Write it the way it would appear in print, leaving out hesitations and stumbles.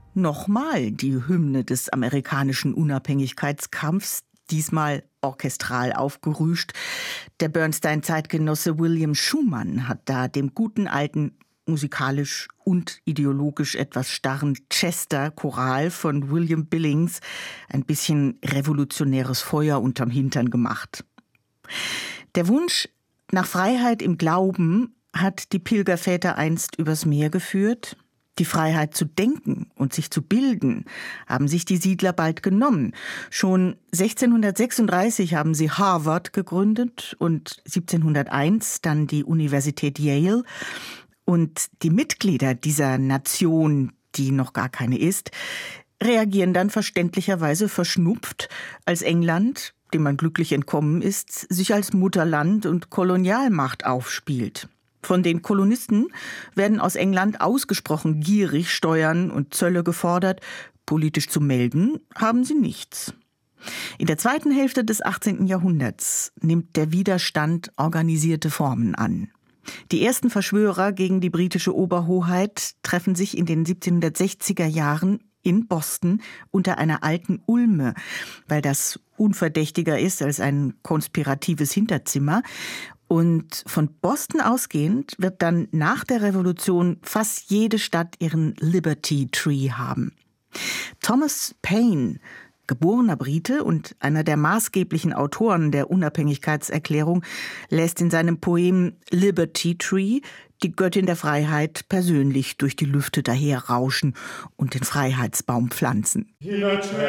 nochmal die Hymne des amerikanischen Unabhängigkeitskampfs, diesmal orchestral aufgerüscht. Der Bernstein-Zeitgenosse William Schumann hat da dem guten alten, musikalisch und ideologisch etwas starren Chester-Choral von William Billings ein bisschen revolutionäres Feuer unterm Hintern gemacht. Der Wunsch nach Freiheit im Glauben hat die Pilgerväter einst übers Meer geführt. Die Freiheit zu denken und sich zu bilden haben sich die Siedler bald genommen. Schon 1636 haben sie Harvard gegründet und 1701 dann die Universität Yale. Und die Mitglieder dieser Nation, die noch gar keine ist, reagieren dann verständlicherweise verschnupft, als England, dem man glücklich entkommen ist, sich als Mutterland und Kolonialmacht aufspielt. Von den Kolonisten werden aus England ausgesprochen gierig Steuern und Zölle gefordert. Politisch zu melden haben sie nichts. In der zweiten Hälfte des 18. Jahrhunderts nimmt der Widerstand organisierte Formen an. Die ersten Verschwörer gegen die britische Oberhoheit treffen sich in den 1760er Jahren in Boston unter einer alten Ulme, weil das unverdächtiger ist als ein konspiratives Hinterzimmer. Und von Boston ausgehend wird dann nach der Revolution fast jede Stadt ihren Liberty Tree haben. Thomas Paine, geborener Brite und einer der maßgeblichen Autoren der Unabhängigkeitserklärung, lässt in seinem Poem Liberty Tree die Göttin der Freiheit persönlich durch die Lüfte daherrauschen und den Freiheitsbaum pflanzen.